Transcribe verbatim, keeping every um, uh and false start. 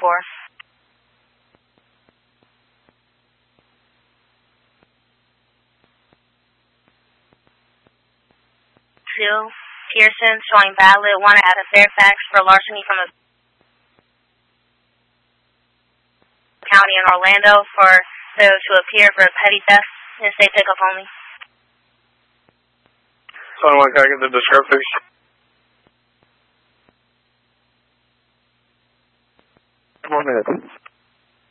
four. Two, Pearson showing valid wanted out of Fairfax for larceny from a county in Orlando for to, to appear for petty theft and state pickup only. twenty-one, can I get the descriptors?